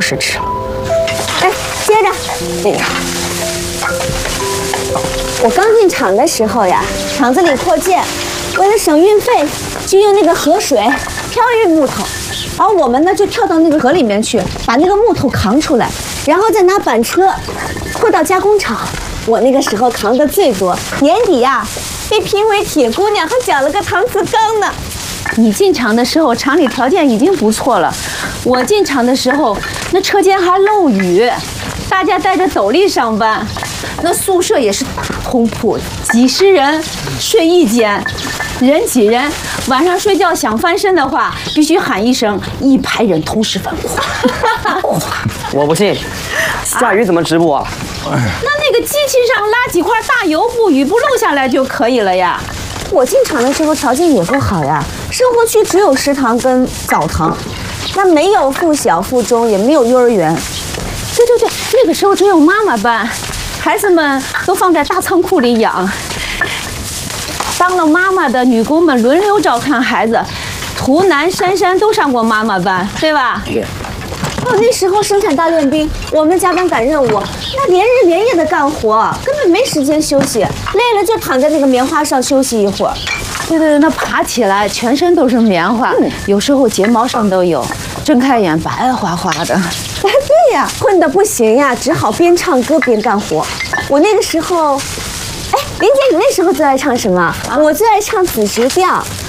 吃吃。 哎，接着。哎呀，我刚进厂的时候呀，厂子里扩建，为了省运费，就用那个河水漂运木头，而我们呢就跳到那个河里面去，把那个木头扛出来，然后再拿板车拖到加工厂。我那个时候扛的最多，年底呀被评为铁姑娘，还奖了个搪瓷缸呢。 你进厂的时候，厂里条件已经不错了。我进厂的时候，那车间还漏雨，大家带着斗笠上班。那宿舍也是大通铺，几十人睡一间，人挤人。晚上睡觉想翻身的话，必须喊一声“一排人同时翻滚”。 我不信，下雨怎么直播啊？ 那个机器上拉几块大油布，雨不漏下来就可以了呀。 我进厂的时候条件也不好呀，生活区只有食堂跟澡堂，那没有附小附中，也没有幼儿园。 对，那个时候只有妈妈班，孩子们都放在大仓库里养。当了妈妈的女工们轮流照看孩子，图南、珊珊都上过妈妈班，对吧？ 对。 哦，那时候生产大练兵，我们加班赶任务，那连日连夜的干活，根本没时间休息，累了就躺在那个棉花上休息一会儿。 对，那爬起来全身都是棉花，有时候睫毛上都有，睁开眼白花花的。 哎，对呀，困得不行呀，只好边唱歌边干活。我那个时候，哎，林姐，你那时候最爱唱什么？我最爱唱《紫石调》。